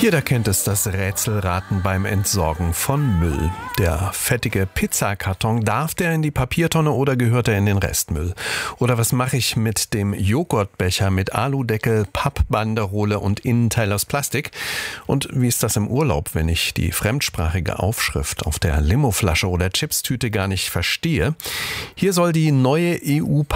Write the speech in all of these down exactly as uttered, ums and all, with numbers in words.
Jeder kennt es, das Rätselraten beim Entsorgen von Müll. Der fettige Pizzakarton, darf der in die Papiertonne oder gehört er in den Restmüll? Oder was mache ich mit dem Joghurtbecher mit Aludeckel, Pappbanderole und Innenteil aus Plastik? Und wie ist das im Urlaub, wenn ich die fremdsprachige Aufschrift auf der Limoflasche oder Chipstüte gar nicht verstehe? Hier soll die neue E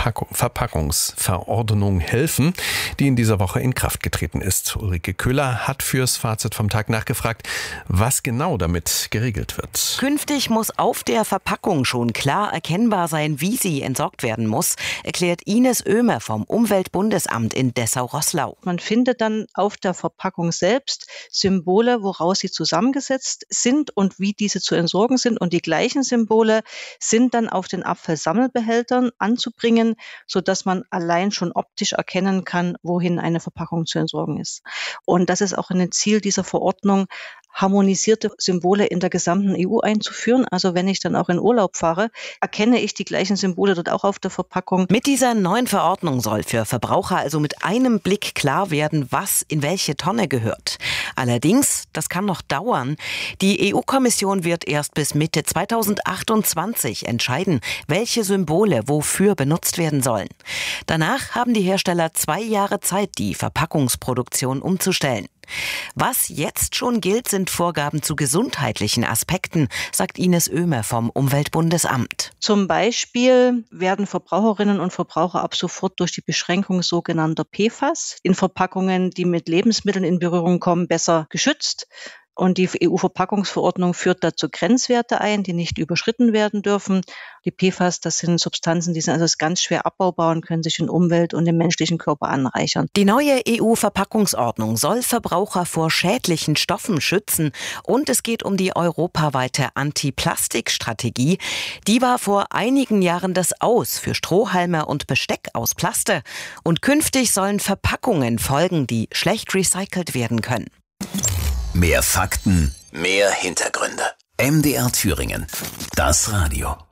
U-Verpackungsverordnung helfen, die in dieser Woche in Kraft getreten ist. Ulrike Köhler hat fürs Fazit vom Tag nachgefragt, was genau damit geregelt wird. Künftig muss auf der Verpackung schon klar erkennbar sein, wie sie entsorgt werden muss, erklärt Ines Oehmer vom Umweltbundesamt in Dessau-Roßlau. Man findet dann auf der Verpackung selbst Symbole, woraus sie zusammengesetzt sind und wie diese zu entsorgen sind. Und die gleichen Symbole sind dann auf den Abfallsammelbehältern anzubringen, sodass man allein schon optisch erkennen kann, wohin eine Verpackung zu entsorgen ist. Und das ist auch ein Ziel dieser Verordnung, harmonisierte Symbole in der gesamten E U einzuführen. Also wenn ich dann auch in Urlaub fahre, erkenne ich die gleichen Symbole dort auch auf der Verpackung. Mit dieser neuen Verordnung soll für Verbraucher also mit einem Blick klar werden, was in welche Tonne gehört. Allerdings, das kann noch dauern. Die E U-Kommission wird erst bis Mitte zweitausendachtundzwanzig entscheiden, welche Symbole wofür benutzt werden sollen. Danach haben die Hersteller zwei Jahre Zeit, die Verpackungsproduktion umzustellen. Was jetzt schon gilt, sind Vorgaben zu gesundheitlichen Aspekten, sagt Ines Oehmer vom Umweltbundesamt. Zum Beispiel werden Verbraucherinnen und Verbraucher ab sofort durch die Beschränkung sogenannter P F A S in Verpackungen, die mit Lebensmitteln in Berührung kommen, besser geschützt. Und die E U-Verpackungsverordnung führt dazu Grenzwerte ein, die nicht überschritten werden dürfen. Die P F A S, das sind Substanzen, die sind also ganz schwer abbaubar und können sich in Umwelt und im menschlichen Körper anreichern. Die neue E U-Verpackungsordnung soll Verbraucher vor schädlichen Stoffen schützen. Und es geht um die europaweite Anti-Plastik-Strategie. Die war vor einigen Jahren das Aus für Strohhalme und Besteck aus Plaste. Und künftig sollen Verpackungen folgen, die schlecht recycelt werden können. Mehr Fakten, mehr Hintergründe. M D R Thüringen. Das Radio.